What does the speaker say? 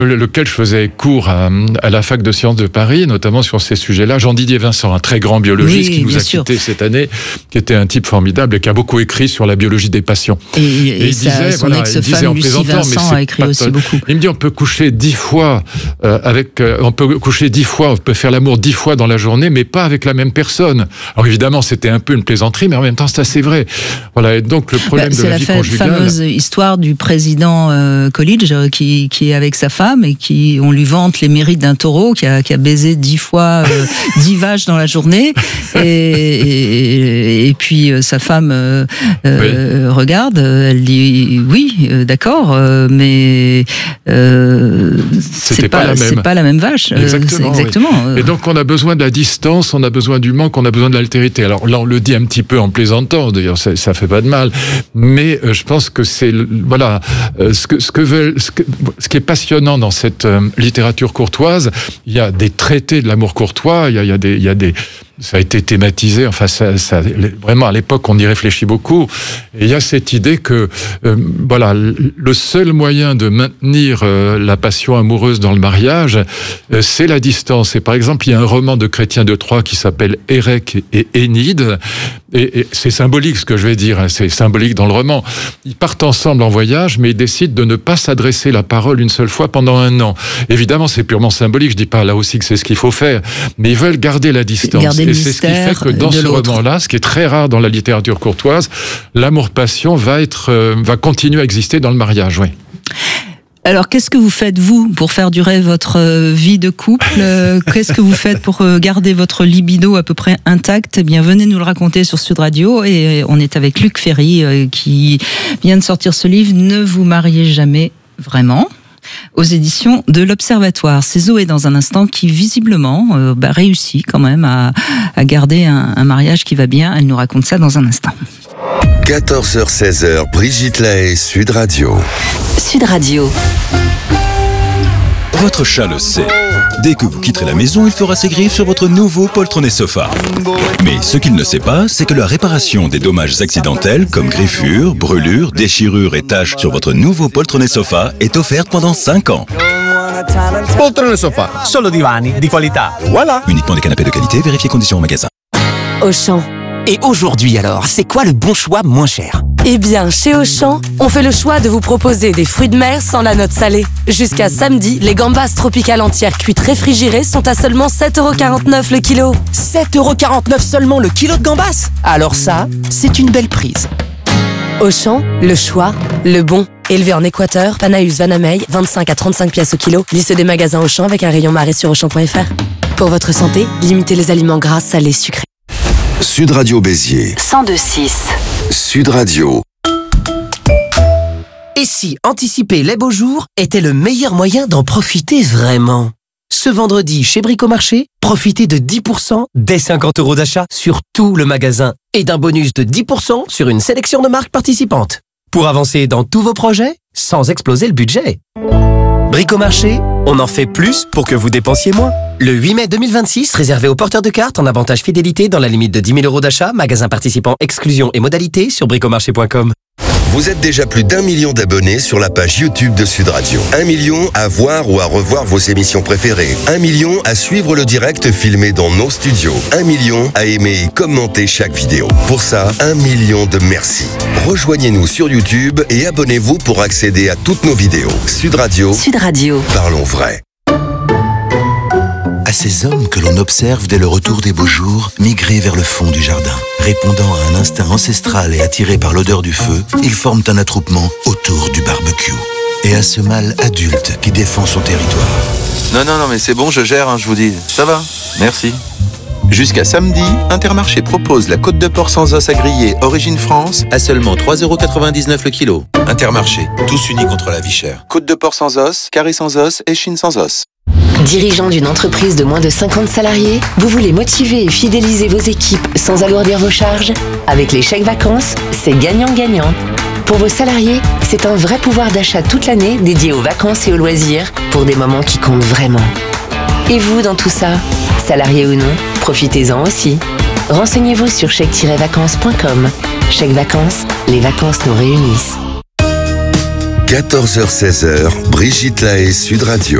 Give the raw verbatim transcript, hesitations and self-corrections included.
lequel je faisais cours à, à la fac de sciences de Paris, notamment sur ces sujets-là. Jean-Didier Vincent, un très grand biologiste oui, qui nous a quittés cette année, qui était un type formidable et qui a beaucoup écrit sur la biologie des passions. Et, et, et il ça, disait, son voilà, ex-femme Lucie Vincent a écrit aussi beaucoup. Il me dit on peut coucher dix fois euh, avec, euh, on peut coucher dix fois, on peut faire l'amour dix fois dans la journée, mais pas avec la même personne. Alors évidemment, c'était un peu une plaisanterie, mais en même temps, c'est assez vrai. Voilà. Et donc le problème bah, de la, la vie conjugale. C'est la fameuse histoire du président euh, Coolidge euh, qui, qui est avec sa femme et qui on lui vante les mérites d'un taureau qui a, qui a baisé dix fois euh, dix vaches dans la journée et, et, et puis euh, sa femme euh, euh, oui. regarde, elle dit oui, euh, d'accord, euh, mais euh, c'est pas, pas c'est pas la même vache. Exactement. Euh, exactement. Oui. Et donc on a besoin de la distance, on a besoin du manque, on a besoin de l'altérité. Alors là on le dit un petit peu en plaisantant, d'ailleurs ça, ça fait pas de mal, mais euh, je pense que c'est voilà euh, ce que ce que veulent ce, que, ce qui est passionnant dans cette euh, littérature courtoise. Il y a des traités de l'amour courtois, il y a, il y a des il y a des ça a été thématisé, enfin ça, ça vraiment à l'époque on y réfléchit beaucoup. Et il y a cette idée que euh, voilà le seul moyen de maintenir euh, la passion amoureuse dans le mariage, euh, c'est la distance. Et par exemple, il y a un roman de Chrétien de Troyes qui s'appelle Érec et Énide. Et, et c'est symbolique ce que je vais dire, hein, c'est symbolique dans le roman. Ils partent ensemble en voyage, mais ils décident de ne pas s'adresser la parole une seule fois pendant un an. Évidemment, c'est purement symbolique. Je dis pas là aussi que c'est ce qu'il faut faire, mais ils veulent garder la distance. Garder et c'est ce qui fait que dans ce roman-là, ce qui est très rare dans la littérature courtoise, l'amour-passion va être, euh, va continuer à exister dans le mariage. Oui. Alors, qu'est-ce que vous faites, vous, pour faire durer votre vie de couple ? Qu'est-ce que vous faites pour garder votre libido à peu près intact ? Eh bien, venez nous le raconter sur Sud Radio. Et on est avec Luc Ferry, qui vient de sortir ce livre « Ne vous mariez jamais vraiment ». Aux éditions de l'Observatoire. C'est Zoé dans un instant qui visiblement euh, bah, réussit quand même à, à garder un, un mariage qui va bien. Elle nous raconte ça dans un instant. quatorze heures seize heures, Brigitte Lahaie, Sud Radio. Sud Radio. Votre chat le sait. Dès que vous quitterez la maison, il fera ses griffes sur votre nouveau poltronné sofa. Mais ce qu'il ne sait pas, c'est que la réparation des dommages accidentels, comme griffures, brûlures, déchirures et taches sur votre nouveau poltronné sofa est offerte pendant cinq ans. Poltrone sofa, solo divani di qualità. Voilà. Uniquement des canapés de qualité, vérifiez conditions au magasin. Auchan. Et aujourd'hui alors, c'est quoi le bon choix moins cher ? Eh bien, chez Auchan, on fait le choix de vous proposer des fruits de mer sans la note salée. Jusqu'à samedi, les gambas tropicales entières cuites réfrigérées sont à seulement sept euros quarante-neuf le kilo. sept euros quarante-neuf seulement le kilo de gambas ? Alors ça, c'est une belle prise. Auchan, le choix, le bon. Élevé en Équateur, Panaeus Vanamey, vingt-cinq à trente-cinq pièces au kilo. Liste des magasins Auchan avec un rayon marée sur auchan point f r. Pour votre santé, limitez les aliments gras, salés, sucrés. Sud Radio Béziers. cent deux virgule six. Sud Radio. Et si anticiper les beaux jours était le meilleur moyen d'en profiter vraiment ? Ce vendredi, chez Bricomarché, profitez de dix pour cent dès cinquante euros d'achat sur tout le magasin et d'un bonus de dix pour cent sur une sélection de marques participantes. Pour avancer dans tous vos projets, sans exploser le budget. Bricomarché, on en fait plus pour que vous dépensiez moins. Le huit mai deux mille vingt-six, réservé aux porteurs de cartes en avantage fidélité dans la limite de dix mille euros d'achat, magasin participant, exclusion et modalités sur bricomarché point com. Vous êtes déjà plus d'un million d'abonnés sur la page YouTube de Sud Radio. Un million à voir ou à revoir vos émissions préférées. Un million à suivre le direct filmé dans nos studios. Un million à aimer et commenter chaque vidéo. Pour ça, un million de merci. Rejoignez-nous sur YouTube et abonnez-vous pour accéder à toutes nos vidéos. Sud Radio. Sud Radio. Parlons vrai. À ces hommes que l'on observe dès le retour des beaux jours, migrer vers le fond du jardin. Répondant à un instinct ancestral et attirés par l'odeur du feu, ils forment un attroupement autour du barbecue. Et à ce mâle adulte qui défend son territoire. Non, non, non, mais c'est bon, je gère, hein, je vous dis. Ça va, merci. Jusqu'à samedi, Intermarché propose la côte de porc sans os à griller Origine France à seulement trois euros quatre-vingt-dix-neuf le kilo. Intermarché, tous unis contre la vie chère. Côte de porc sans os, carré sans os et chine sans os. Dirigeant d'une entreprise de moins de cinquante salariés, vous voulez motiver et fidéliser vos équipes sans alourdir vos charges ? Avec les chèques vacances, c'est gagnant-gagnant. Pour vos salariés, c'est un vrai pouvoir d'achat toute l'année dédié aux vacances et aux loisirs pour des moments qui comptent vraiment. Et vous dans tout ça ? Salarié ou non, profitez-en aussi. Renseignez-vous sur chèque tiret vacances point com. Chèque vacances, les vacances nous réunissent. quatorze heures seize heures, Brigitte Lahaie, Sud Radio.